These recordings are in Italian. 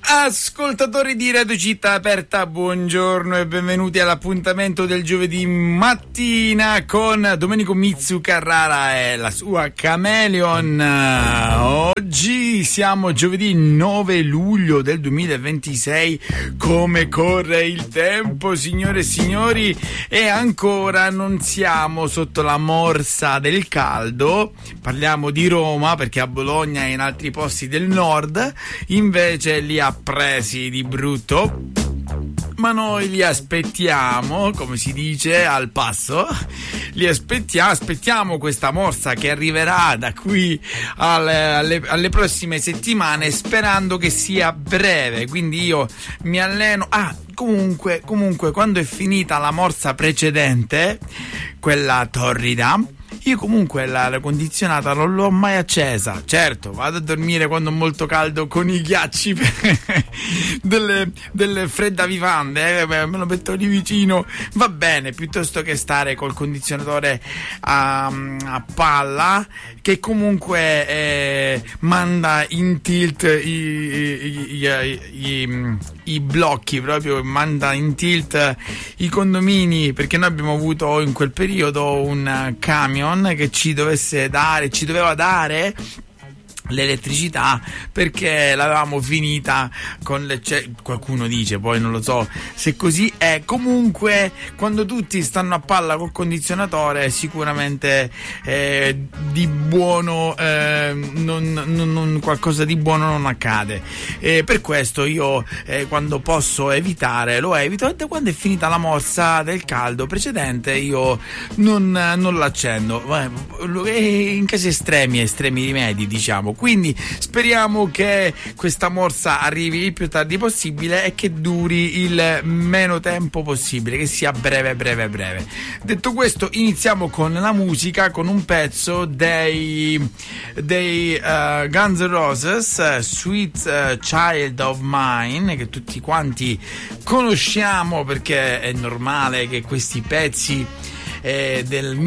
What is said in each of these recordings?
Ascoltatori di Radio Città Aperta, buongiorno e benvenuti all'appuntamento del giovedì mattina con Domenico Mizzu Carrara e la sua Chameleon. Oggi siamo giovedì 9 luglio del 2026. Come corre il tempo, signore e signori, e ancora non siamo sotto la morsa del caldo. Parliamo di Roma, perché a Bologna e in altri posti del nord invece li ha presi di brutto, ma noi li aspettiamo, come si dice, al passo. Li aspettiamo questa morsa che arriverà da qui alle prossime settimane, sperando che sia breve. Quindi io mi alleno. Comunque, quando è finita la morsa precedente, quella torrida, io comunque l'aria condizionata non l'ho mai accesa. Certo, vado a dormire quando è molto caldo con i ghiacci delle freddavivande, me lo metto lì vicino, va bene, piuttosto che stare col condizionatore a palla, che comunque manda in tilt i blocchi, proprio manda in tilt i condomini, perché noi abbiamo avuto in quel periodo un camion che ci doveva dare l'elettricità perché l'avevamo finita con qualcuno dice, poi non lo so se così è. Comunque quando tutti stanno a palla col condizionatore, sicuramente di buono non qualcosa di buono non accade, per questo io quando posso evitare lo evito, e quando è finita la morsa del caldo precedente io non l'accendo, in casi estremi rimedi, diciamo. Quindi speriamo che questa morsa arrivi il più tardi possibile e che duri il meno tempo possibile, che sia breve. Detto questo, iniziamo con la musica, con un pezzo dei Guns N' Roses, Sweet Child of Mine, che tutti quanti conosciamo, perché è normale che questi pezzi dal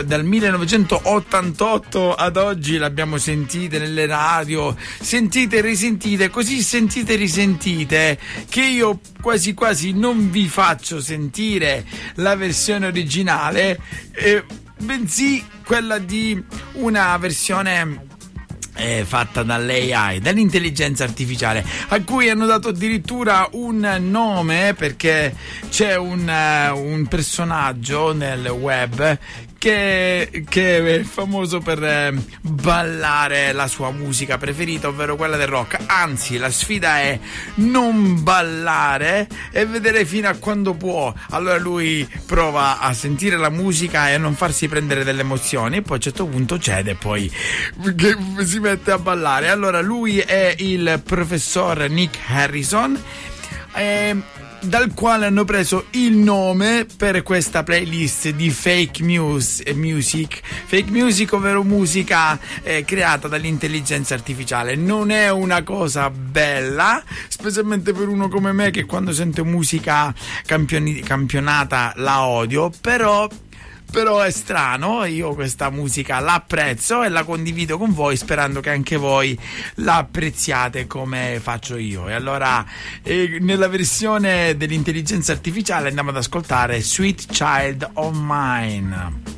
1988 ad oggi l'abbiamo sentite nelle radio, sentite e risentite, così sentite e risentite che io quasi non vi faccio sentire la versione originale, bensì quella di una versione fatta dall'AI, dall'intelligenza artificiale, a cui hanno dato addirittura un nome, perché c'è un personaggio nel web che è famoso per ballare la sua musica preferita, ovvero quella del rock. Anzi, la sfida è non ballare e vedere fino a quando può. Allora lui prova a sentire la musica e a non farsi prendere delle emozioni, e poi a un certo punto cede, poi che si mette a ballare. Allora lui è il professor Nick Harrison, dal quale hanno preso il nome per questa playlist di fake music, ovvero musica creata dall'intelligenza artificiale. Non è una cosa bella, specialmente per uno come me che quando sente musica campionata la odio, però è strano. Io questa musica l'apprezzo e la condivido con voi, sperando che anche voi la apprezziate come faccio io. E allora nella versione dell'intelligenza artificiale andiamo ad ascoltare Sweet Child of Mine.